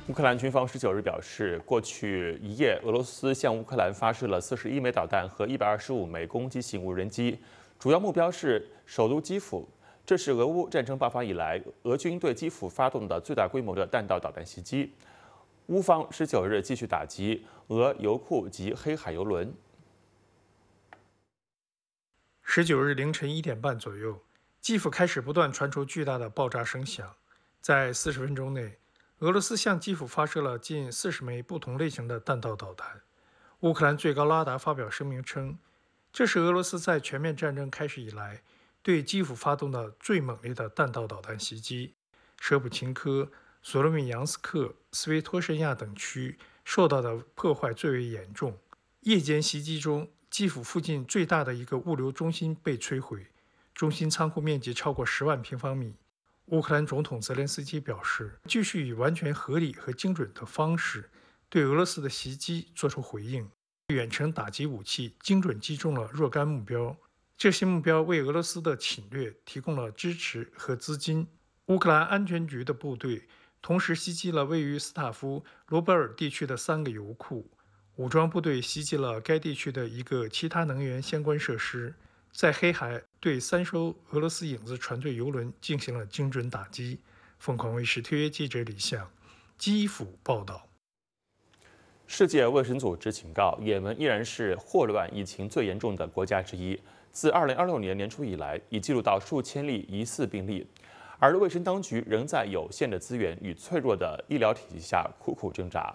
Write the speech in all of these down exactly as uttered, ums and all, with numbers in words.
乌克兰军方十九日表示，过去一夜，俄罗斯向乌克兰发射了四十一枚导弹和一百二十五枚攻击型无人机，主要目标是首都基辅。这是俄乌战争爆发以来，俄军对基辅发动的最大规模的弹道导弹袭击。乌方十九日继续打击俄油库及黑海油轮。 十九日凌晨一点半左右，基辅开始不断传出巨大的爆炸声响，在四十分钟内。 俄罗斯向基辅发射了近四十枚不同类型的弹道导弹。乌克兰最高拉达发表声明称，这是俄罗斯在全面战争开始以来对基辅发动的最猛烈的弹道导弹袭击。舍普琴科、索罗米扬斯克、斯维托申亚等区受到的破坏最为严重。夜间袭击中，基辅附近最大的一个物流中心被摧毁，中心仓库面积超过十万平方米。 乌克兰总统泽连斯基表示，继续以完全合理和精准的方式对俄罗斯的袭击作出回应。远程打击武器精准击中了若干目标，这些目标为俄罗斯的侵略提供了支持和资金。乌克兰安全局的部队同时袭击了位于斯塔夫罗波尔地区的三个油库，武装部队袭击了该地区的一个其他能源相关设施。 在黑海对三艘俄罗斯影子船队油轮进行了精准打击。凤凰卫视特约记者李向，基辅报道。 世界卫生组织警告，也门依然是霍乱疫情最严重的国家之一。自二零二六年年初以来，已记录到数千例疑似病例，而卫生当局仍在有限的资源与脆弱的医疗体系下苦苦挣扎。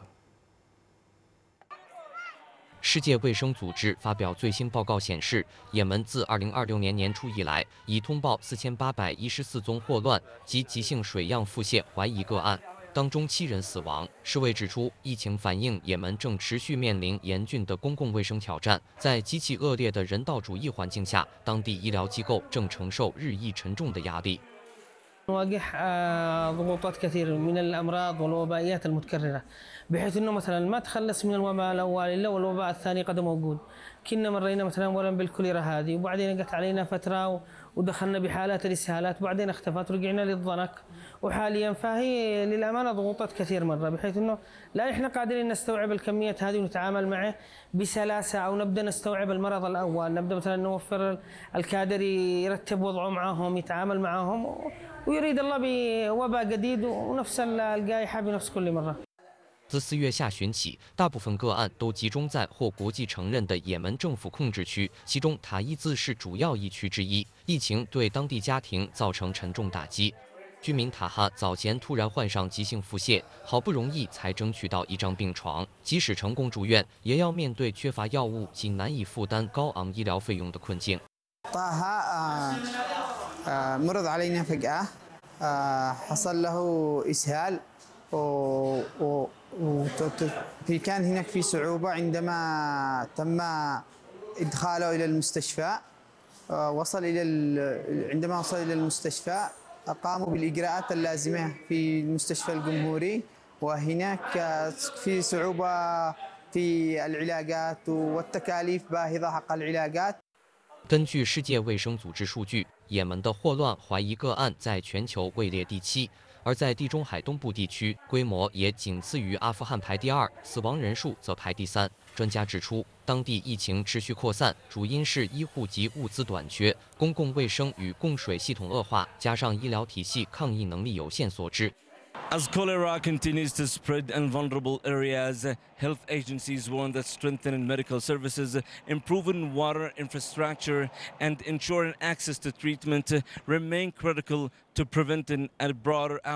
世界卫生组织发表最新报告显示，也门自二零二六年年初以来，已通报四千八百一十四宗霍乱及急性水样腹泻怀疑个案，当中七人死亡。世卫指出，疫情反映也门正持续面临严峻的公共卫生挑战，在极其恶劣的人道主义环境下，当地医疗机构正承受日益沉重的压力。 نواجه ضغوطات كثير من الامراض والوبائيات المتكرره بحيث انه مثلا ما تخلص من الوباء الاول الا والوباء الثاني قد موجود. كنا مرينا مثلا اولا بالكوليرا هذه وبعدين جت علينا فتره ودخلنا بحالات الاسهالات وبعدين اختفت ورجعنا للضنك وحاليا فهي للامانه ضغوطات كثير مره بحيث انه لا احنا قادرين نستوعب الكميات هذه ونتعامل معه بسلاسه او نبدا نستوعب المرض الاول، نبدا مثلا نوفر الكادر يرتب وضعه معهم يتعامل معهم ويريد الله بوباء جديد ونفس الجائحة بنفس كل مرة. 自四月下旬起，大部分个案都集中在获国际承认的也门政府控制区，其中塔伊兹是主要疫区之一。疫情对当地家庭造成沉重打击。居民塔哈早前突然患上急性腹泻，好不容易才争取到一张病床，即使成功住院，也要面对缺乏药物及难以负担高昂医疗费用的困境。 مرض علينا فجأة حصل له إسهال وكان هناك في صعوبة عندما تم إدخاله إلى المستشفى وصل إلى عندما وصل إلى المستشفى قاموا بالإجراءات اللازمة في المستشفى الجمهوري وهناك في صعوبة في العلاجات والتكاليف باهظة حق العلاجات. 根据世界卫生组织数据，也门的霍乱怀疑个案在全球位列第七，而在地中海东部地区，规模也仅次于阿富汗排第二，死亡人数则排第三。专家指出，当地疫情持续扩散，主因是医护及物资短缺、公共卫生与供水系统恶化，加上医疗体系抗疫能力有限所致。 As cholera continues to spread in vulnerable areas, health agencies warn that strengthening medical services, improving water infrastructure, and ensuring access to treatment remain critical to preventing a broader outbreak.